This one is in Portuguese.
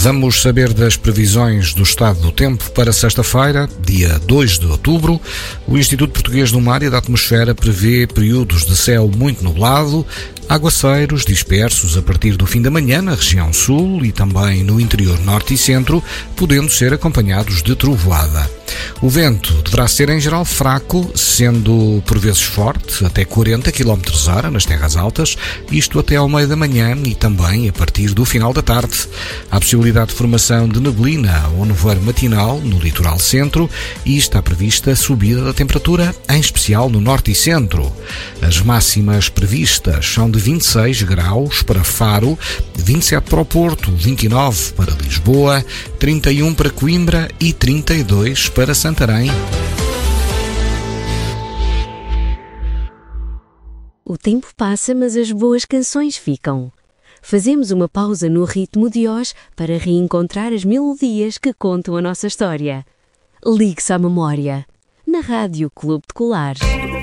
Vamos saber das previsões do estado do tempo para sexta-feira, dia 2 de outubro. O Instituto Português do Mar e da Atmosfera prevê períodos de céu muito nublado, aguaceiros dispersos a partir do fim da manhã na região sul e também no interior norte e centro, podendo ser acompanhados de trovoada. O vento deverá ser em geral fraco, sendo por vezes forte, até 40 km/h nas terras altas, isto até ao meio da manhã e também a partir do final da tarde. Há possibilidade de formação de neblina ou nevoeiro matinal no litoral centro e está prevista a subida da temperatura, em especial no norte e centro. As máximas previstas são de 26 graus para Faro, 27 para o Porto, 29 para Lisboa, 31 para Coimbra e 32 para Santarém. O tempo passa, mas as boas canções ficam. Fazemos uma pausa no ritmo de hoje para reencontrar as melodias que contam a nossa história. Ligue-se à memória. Na Rádio Clube de Colares.